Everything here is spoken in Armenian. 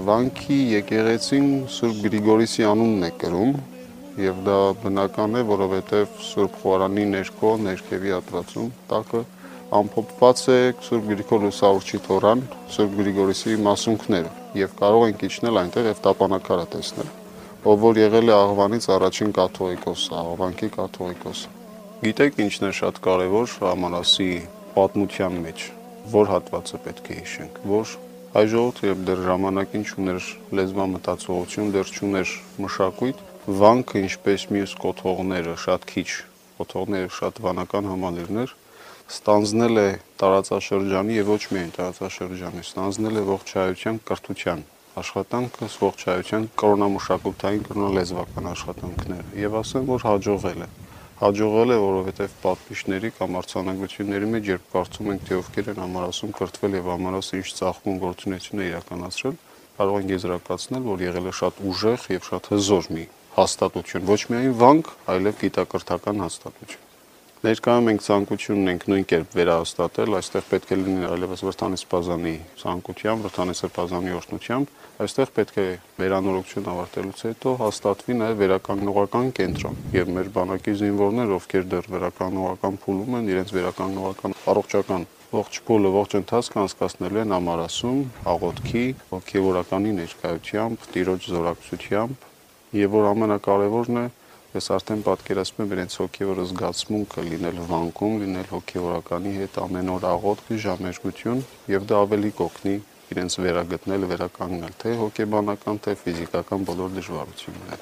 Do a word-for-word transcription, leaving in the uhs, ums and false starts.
Վանքի եկեղեցին Սուրբ Գրիգորիսի անունն է կրում եւ դա բնական է, որովհետեւ Սուրբ Խորանի ներքո ներքևի հատվածում տակը ամփոփված է Սուրբ Գրիգոր Լուսավորչի թորան, Սուրբ Գրիգորիսի մասունքները եւ կարող ենք իջնել այնտեղ եւ տապանակարը տեսնել, ով որ եղել է Աղվանից առաջին կաթողիկոսը, Աղվանքի կաթողիկոսը։ Գիտեք ինչն է շատ կարեւոր Ամանասի պատմության մեջ, որ հատվածը պետք է հիշենք, որ հայ ժողովուրդը երբ դեռ ժամանակին չուներ լեզվամտածողություն, դեռ չուներ մշակույթ, վանքը ինչպես մյուս կոթողները, շատ քիչ կոթողները, շատ վանական համալիրներ, ստանձնել է տարածաշրջանի եւ ոչ միայն տարածաշրջանի, ստանձնել է ողջ հայության կրթության աշխատանքը, ողջ հայության կրոնամշակութային, կրոնալեզվական աշխատանքները եւ ասեմ, որ հաջողել է։ Հաջողել է, որովհետև պատմիչների կամ արձանագրությունների մեջ, երբ կարծում ենք, թե ովքեր են Ամարասում կրթվել եւ Ամարասը ինչ ծաղկուն գործունեություն է իրականացրել, կարող ենք եզրակացնել, որ եղել է շատ ուժեղ եւ շատ հզոր մի հաստատություն, ոչ միայն վանք, այլև գիտակրթական հաստատություն։ Ներկայում մենք ցանկություն ունենք նույն կերպ վերահաստատել, այստեղ պետք է լինի այլևս Վրդանես Սրբազանի ցանկությամբ, Վրդանես Սրբազանի օրհնությամբ, այստեղ պետք է վերանորոգություն ավարտելուց հետո հաստատվի նաև վերականգնողական կենտրոն, եւ մեր բանակի զինվորներ, ովքեր դեռ վերականգնողական փուլում են, իրենց վերականգնողական առողջական ողջ փուլը, ողջ ընթացքը անցկացնելու են Ամարասում, աղոթքի, հոգեվորականի ներկայությամբ, Տիրոջ զորակցությամբ, եւ որ ամենակարևորն է, ես արդեն պատկերացնում եմ իրենց հոգեվոր զգացմունքը լինել վանքում, լինել հոգեվորականի հետ ամեն օր աղոթք, ժամերգություն եւ դա ավելի կօգնի իրենց վերագտնել, վերականգնել թե հոգեբանական, թե ֆիզիկական բոլոր դժվարությունները։